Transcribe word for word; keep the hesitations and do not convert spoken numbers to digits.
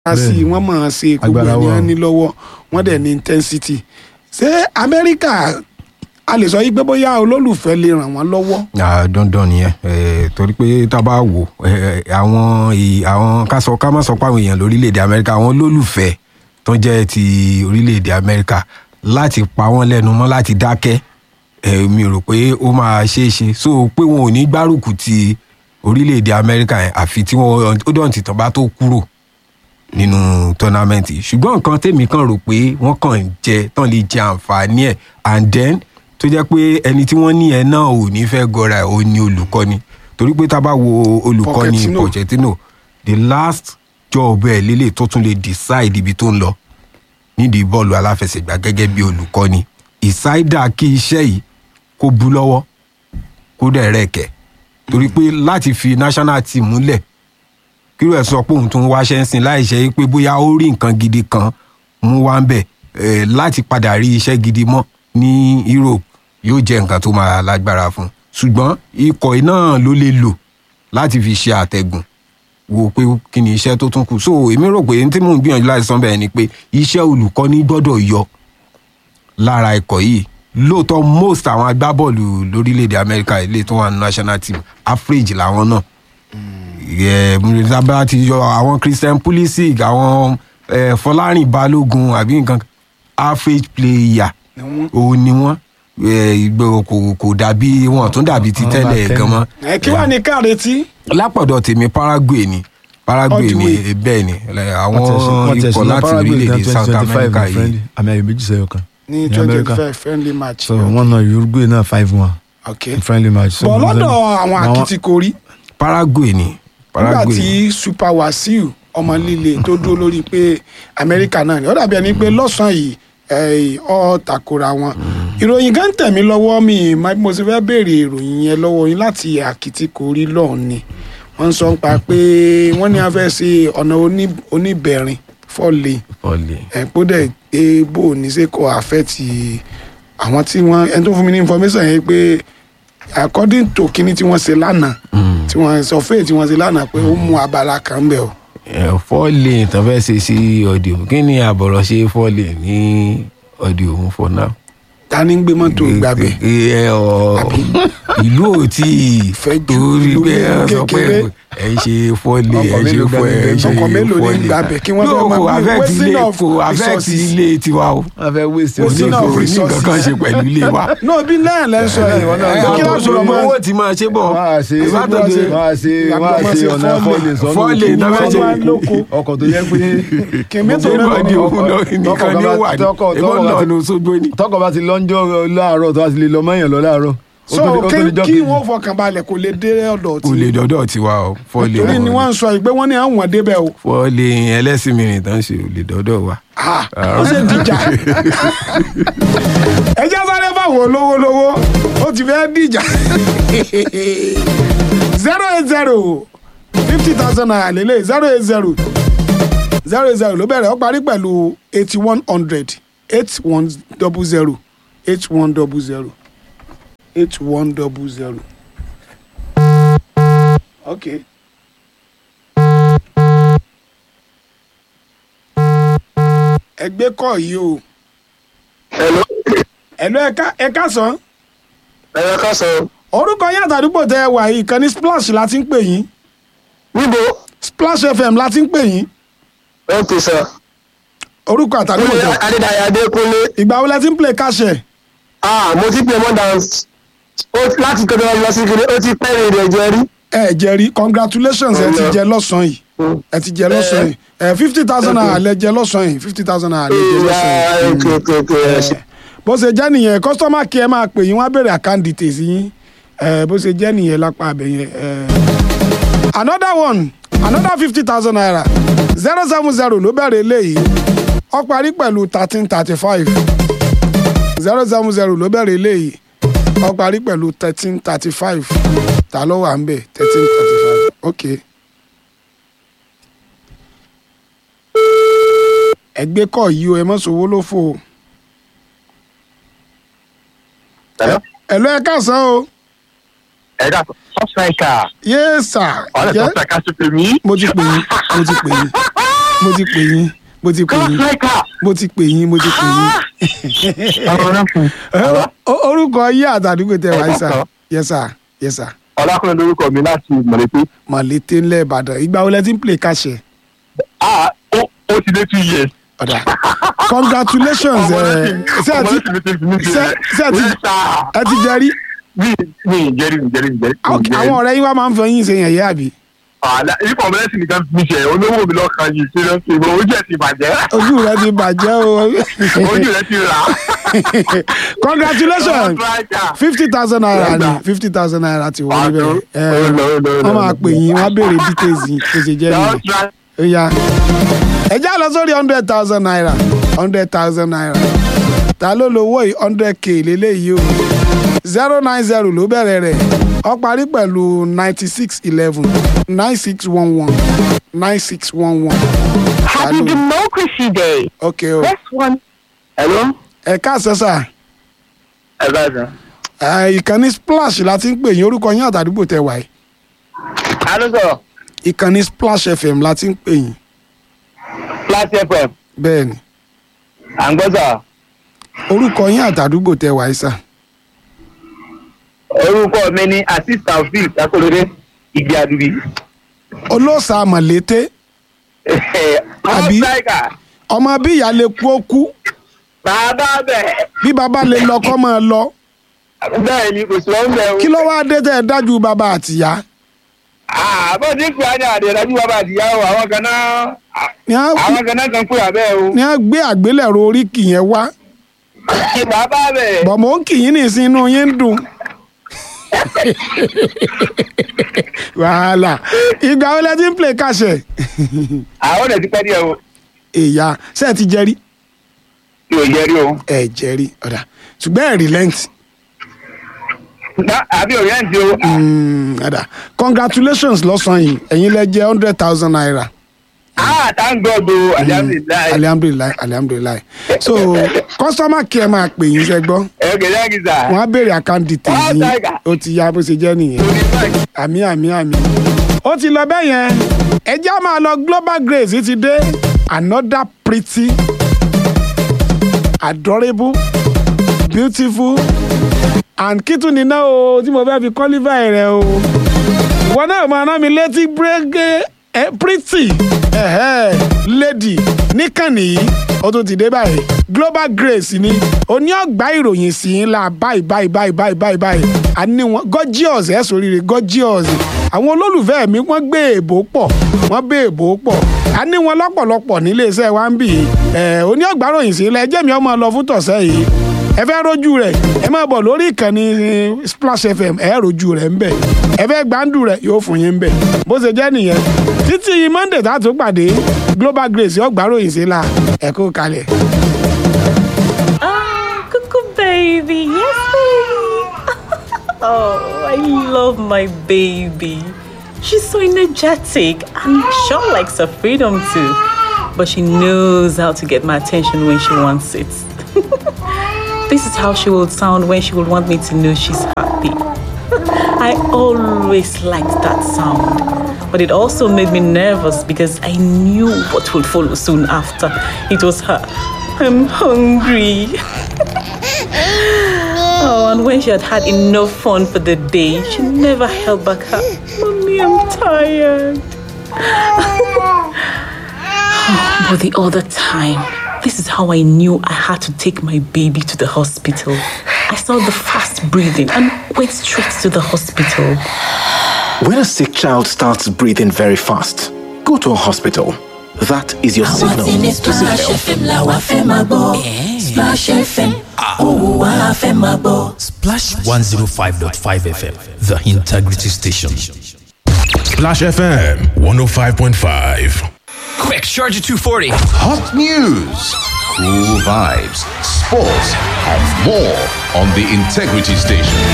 sí wọ́n máa ṣe gbogbo ènìyàn ní lọ́wọ́ wọ́n dẹ̀ ní intensity ṣé Amẹ́ríkà a lè sọ yí pé bóyá olólùfẹ́ lè ràn wọ́n lọ́wọ́. dandan nìyẹn torí pé tá a bá wò àwọn àwọn ká sọ ká má sọ pé àwọn èèyàn lórílẹ̀‐èdè Amẹ́ríkà àwọn olólùfẹ́ tó jẹ́ ti orílẹ̀‐èdè Amẹ́ríkà láti pa wọ́n lẹ́nu mọ́ láti dákẹ́ mi rò pé ó máa ṣeé ṣe so pé wọn ò ní gbárùkù ti orílẹ̀‐èdè Amẹ́ríkà yẹn àfi tí wọ́n ó dọ̀ǹtì tán bá tó kúrò nínú tọ́námẹ́ǹtì ṣùgbọ́n nǹkan tèmi kan rò pé wọ́n kàn ń jẹ tán lè jẹ àǹfààní ẹ̀ and then tó jẹ́ pé ẹni tí wọ́n ní ẹ náà ò ní fẹ́ gọra ẹ̀ ò ní olùkọ́ni torí pé tá a bá wo olùkọ́ni Pochettino the last job ẹ̀ lélẹ̀ tó tún lè decide ibi tó ń lọ nídìí bọ́ọ̀lù aláfẹsẹ̀gbá gẹ́gẹ́ bí olùkọ́ni ìsáídà kí iṣẹ́ yìí kó bú lọ́wọ́ kó dẹ̀ rẹ̀ kẹ̀ torí pé láti fi national team múlẹ̀ kí ló ẹ̀ sọ pé òun tún wáṣẹ́ ń sìn láìṣe pé bóyá ó rí nǹkan gidi kan mú wá ń bẹ̀ láti padà rí iṣẹ́ gidi mọ́ ní Europe yóò jẹ́ nǹkan tó máa lágbára fún ṣùgbọ́n ikọ̀ náà ló lè lò láti fi ṣe àtẹ̀gùn wo pé kí ni iṣẹ́ tó tún kù so èmi rò pé tí mò ń gbìyànjú láti sọ bẹ́ẹ̀ ni pé iṣẹ́ olùkọ́ni gbọ́dọ̀ yọ lára ikọ̀ yìí lóòótọ́ most àwọn agbábọ́ọ̀lù lórílẹ̀‐èdè Amẹ́ríkà ilé tó wà ní national team average làwọn náà mùsàbá ti yọ àwọn Christian Pulisic àwọn Fọlárìn Balógun àbí nǹkan average player òun ni wọ́n kò kò dàbí wọn tún dàbí ti tẹ́lẹ̀ gan mọ́. ẹ kí wàá ní káàdé tí. lápọ̀dọ̀ tèmi Paraguay ni Paraguay ni bẹ́ẹ̀ ni àwọn ikọ̀ láti orílẹ̀-èdè South America yìí. àmì ayò méjì sẹ́yọ̀ kan. ní twenty five friendly match. so wọ́n na Uruguay náà five one. ok friendly match. bọ̀ lọ́dọ̀ àwọn akitikori. Paraguay ni. nígbà tí Super Wasiu ọmọ líle tó dúró lórí pé Amẹ́ríkà náà ni ó dàbí ẹni pé lọ́sàn-án yìí ọ takora wọn ìròyìn kan tẹ̀ mí lọ́wọ́ mi mo sì fẹ́ béèrè ìròyìn yẹn lọ́wọ́ yín láti Àkìtìkorí lọ́hùn ni wọ́n sọ ń pa pé wọ́n ní a fẹ́ ṣe ọ̀nà oníbẹ̀rin fọ́ọ̀lì ẹ̀pọ̀ dẹ̀ pé bó ní ṣe kọ́ àfẹ́tì àwọn tí wọ́n ẹni tó fún mi ní information yẹn pé according to kíní tí wọ́n ṣe lánàá tí wọ́n sọ fẹ́ẹ̀ tí wọ́n ṣe lánàá pé ó mú abala kan bẹ̀ o. fọ́ọ̀lì tán fẹ́ ṣe sí ọ̀dìò kí ni àbọ̀rọ̀ ṣe fọ́ọ̀lì ní ọ̀dìò òun for now. ta ni ń gbé mọ́tò gbàgbé. ìlú ò tí ì torí pé ẹ sọ pé ẹ ń ṣe fọ́ọ̀lì ẹ ń ṣe fọ́ọ̀lì ẹ ń ṣe fọ́ọ̀lì yóò kò affect ilé tiwa o kò ní nǹkan kan ṣe pẹ̀lú ilé wa. náà bí lẹ́yìn lẹ́ ń sọ yìí wọ́n náà kí wọ́n sọ ọmọ owó tí máa ṣe bọ̀ ìbátọ̀dé wọ́n á ṣe ọ̀nà fọ́ọ̀lì náà fẹ́ ṣe ọkọ̀ tó yẹ pé kèmítò náà ní òun nìkan ní ó wà ní ìbọn náà ní Òṣogbo ní. tọkọ bá ti lọ́njọ́ láàárọ̀ tó bá ti lè lọ mọ́yàn lọ láàárọ̀. so kí wọ́n fọkàn balẹ̀ kò lè dé ọ̀dọ̀ tí. kò lè dọ́dọ̀ tiwa o fọ́ọ̀lì torí ni wọ́n ń sọ ìgbé wọ́n ní àwọn débẹ̀ o. fọ́ọ̀lì ẹlẹ́sìn mìíràn tán ṣe ò lè dọ́dọ̀ wa. ó ṣe dìjà ẹ jẹ́ sáré fáwọn olówó lówó ó ti fẹ́ dìjà zero eight zero fifty thousand naira lélẹ̀ zero eight zero zero eight zero ló bẹ̀rẹ̀ ó parí pẹ̀lú eighty one hundred eight one double zero eight one double zero eight one double zero. Okay. ẹgbẹ́ kọ̀ yìí o. Hello. Hello ẹ̀ka ẹ̀ka sàn. ẹ̀ka sàn. orúkọ yín àtàdúgbò tẹ ẹ wà yìí kan ní Splash la ti ń pè yín. níbo. Splash F M la ti ń pè yín. ok sir. orúkọ àtàdúgbò tẹ. Adédayọ̀ Adékúnlé. ìgbà wo lẹ ti ń play káṣẹ. ah mo ti pè mọ́ dance láti kọ́dọ̀ lọ sí kiri ó ti pẹ́ rìn rẹ̀ jẹ́ rí. ẹ jẹ rí congratulations ẹ ti jẹ lọ́sàn-án yìí ẹ ti jẹ lọ́sàn-án yìí ẹ fifty thousand naira lẹ jẹ lọ́sàn-án yìí fifty thousand naira lẹ jẹ lọ́sàn-án yìí. bó ṣe jẹ́ nìyẹn customer care máa pè yín wọ́n á béèrè account details yín bó ṣe jẹ́ nìyẹn lápá abẹ yẹn. another one another fifty thousand naira zero seven zero ló bẹ̀rẹ̀ eléyìí ó parí pẹ̀lú thirteen thirty five zero seven zero ló bẹ̀rẹ̀ eléyìí ó parí pẹ̀lú thirteen thirty five ta ló wà ń bẹ̀ thirteen thirty five ok. ẹgbẹ́ kọ̀ yìí o ẹ mọ̀ sówó ló fò o. ẹ̀lọ́ ẹ káàsán o. ẹ̀dá sọ́sẹ̀ká. yes sir. ọ̀rẹ́ sọ́sẹ̀ká ti pè mí. mo ti pè yín mo ti pè yín mo ti pè yín mo ti pè yín mo ti pè yín mo ti pè yín. orúkọ yí àtàdúgbò tẹ wáyé sá. yes sir yes sir. ọlákùnrin lórúkọ mi láti mọ̀lẹ́tẹ́. mọ̀lẹ́tẹ́ ńlẹ̀ ìbàdàn ìgbà wo lẹ ti ń play káṣẹ. ah ó ó ti dé two years. ọ̀dà congratulations ṣé ẹ ti ṣé ẹ ti ẹ ti jẹ́rí. mi mi jẹ́rí mi jẹ́rí mi jẹ́rí. àwọn ọ̀rẹ́ yín wá máa ń fọ yín ṣe yẹn yẹ́ àbí. ìfọ̀ ọ̀mọ̀lẹ́sìn nìkan fi ṣe olówó mi lọ́kàn yìí ṣe lọ́sí ìbò ojú ẹ̀ ti bàjẹ́. ojú rẹ ti bàjẹ́ o. ojú rẹ ti rà. congratulations fifty thousand naira ni fifty thousand naira ti wọlé bẹ́ẹ̀ wọ́n máa pè yín wọ́n á béèrè details yín kó ṣe jẹ́ nìyẹn. ó yá ẹ já lọ sórí hundred thousand naira hundred thousand naira ta ló lówó yìí hundred k lélẹ́yìí o zero nine zero ló bẹ̀rẹ̀ rẹ̀ ó parí pẹ̀lú ninety six eleven nine six one one nine six one one. Happy Democracy Day. okay o. Press one. hello. ẹ káàsán sà. ẹ káàsán. ìkànnì splash la ti ń pè yín orúkọ yín àtàdúgbò tẹ wáyé. a ló sọ. ìkànnì splash fm la ti ń pè yín. Splash F M. bẹ́ẹ̀ni. à ń gbọ́ sà. orúkọ yín àtàdúgbò tẹ wáyé sà. orúkọ mi ni asis taofik akolore igi adubi. olóòsà mọ̀lété. àbí ọmọ bí ìyá lè kú ó kú. bàbá bẹ̀. bí bàbá lè lọ kọ́ máa lọ. bẹ́ẹ̀ ni kò sí wọn bẹ̀ o. kí ló wá dé tẹ́ ẹ dájú bàbá àtìyá. àbọ̀ ní pé àná àdé ìdájú bàbá àtìyá o àwọn kan náà àwọn kan náà kan pé àbẹ́ o. ní a gbé àgbélẹ̀rọ oríkì yẹn wá. bàbá bẹ̀. bọ̀ mò ń kì í nìsín inú yín ń dùn. wàhálà ìgbà wo lẹ ti ń play káṣẹ. àwọn ọ̀dẹ̀ ti pẹ́ díẹ̀ o. èyà ṣé ẹ ti jẹ́rí. mi ò jẹ́rí o. ẹ jẹ́rí ọ̀dà ṣùgbọ́n ẹ relent. àbí òyìnbí o. ọ̀dà congratulations lọ́sàn-án yìí ẹ̀yin lẹ jẹ́ hundred thousand naira. ah thank God o alhamdulilayi. alhamdulilayi alhamdulilayi so customer care máa pè yín ṣe gbọ́. ẹ kò yẹ kí sà. wọ́n á béèrè account details yín ó ti ya bó ṣe jẹ́ nìyẹn. àmì àmì àmì ó ti lọ bẹ́ẹ̀ yẹn ẹ jẹ́ á máa lọ global grace ti dé another pretty adorable beautiful and kítún nínà o tí mo fẹ́ fi qualify rẹ o wọn náà máa ná mi létí brege eh, pretty eh, eh, lady níkànnì yìí ó tún ti dé báyìí global grace ni oní ọgbà ìròyìn sí ńlá báyìí báyìí báyìí báyìí báyìí báyìí àní wọn gorgeous ẹ sóríire gorgeous àwọn olólùfẹ́ mi wọ́n gbé èbó pọ̀ wọ́n gbé èbó pọ̀ àní wọn lọ́pọ̀lọpọ̀ nílé iṣẹ́ wa ń bì ẹ̀ oní ọgbà ìròyìn sí ńlá ẹjẹ́ mi ọmọ lọ fún tọ̀sẹ̀ yìí ẹ fẹ́ rojú rẹ̀ ẹ máa bọ̀ lórí ìkànnì Splash F M ẹ rojú rẹ̀ ń bẹ̀ ẹ fẹ́ gbàǹdù rẹ̀ yóò fún yín ń bẹ̀ bó ṣe jẹ́ nìyẹn títí Monday tá a tún pàdé Global Grace ọgbà ìròyìn sí ńlá ẹ kú kalẹ̀. Ah, cuckoo baby, yes baby. Oh, I love my baby. She's so energetic and sure likes her freedom too. But she knows how to get my attention when she wants it. This is how she will sound when she will want me to know she's happy. I always liked that sound. But it also made me nervous because I knew what would follow soon after. It was her. I'm hungry. Oh, and when she had had enough fun for the day, she never held back her, "Mommy, I'm tired." But the other time, this is how I knew I had to take my baby to the hospital. I saw the fast breathing and went straight to the hospital. When a sick child starts breathing very fast, go to a hospital. That is your signal to seek help. Splash F M. Splash one oh five point five F M, the integrity station. Splash F M one oh five point five. Quick, Charger two forty. Hot news, cool vibes, sports, and more on the integrity station.